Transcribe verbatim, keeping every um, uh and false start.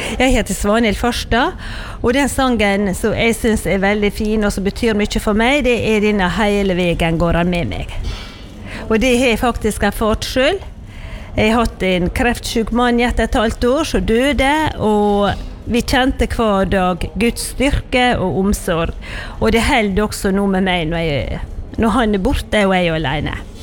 Jeg heter Svanhild Farstad, og den sangen som jeg synes er veldig fin og som betyr mye for meg, det er denne hele veien går han med meg. Og det har jeg faktisk erfart selv. Jeg har hatt en kreftsyk mann i et et halvt år som døde, og vi kjente hver dag Guds styrke og omsorg. Og det holder også noe med meg når, jeg, når han er borte og jeg er alene.